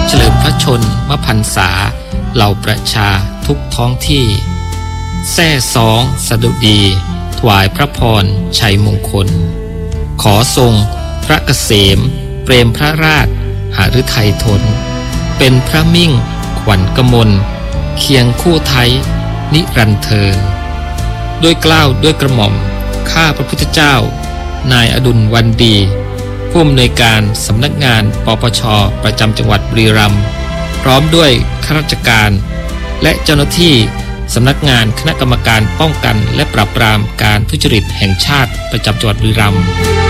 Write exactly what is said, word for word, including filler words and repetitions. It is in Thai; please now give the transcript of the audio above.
เฉลิมพระชนมพรรษาเหล่าประชาทุกท้องที่แท้สองสดุดีถวายพระพรชัยมงคลขอทรงพระเกษมเปรมพระราชหฤทัยทนเป็นพระมิ่งขวัญกมลเคียงคู่ไทยนิรันดร์เทอญด้วยเกล้าด้วยกระหม่อมข้าพระพุทธเจ้านายอดุลวันดีผู้อำนวยการสำนักงานปปช.ประจำจังหวัดบุรีรัมย์พร้อมด้วยข้าราชการและเจ้าหน้าที่สำนักงานคณะกรรมการป้องกันและปราบปรามการทุจริตแห่งชาติประจำจังหวัดบุรีรัมย์